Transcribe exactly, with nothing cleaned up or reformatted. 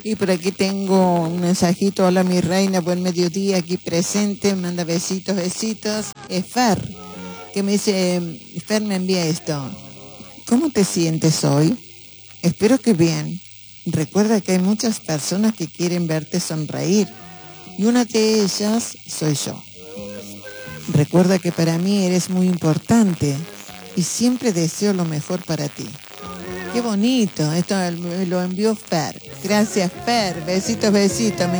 Y por aquí tengo un mensajito. Hola mi reina, buen mediodía, aquí presente, me manda besitos, besitos. Es Fer, que me dice, Fer me envía esto. ¿Cómo te sientes hoy? Espero que bien. Recuerda que hay muchas personas que quieren verte sonreír y una de ellas soy yo. Recuerda que para mí eres muy importante y siempre deseo lo mejor para ti. Qué bonito, esto lo envió Fer. Gracias Fer, besitos, besitos. Me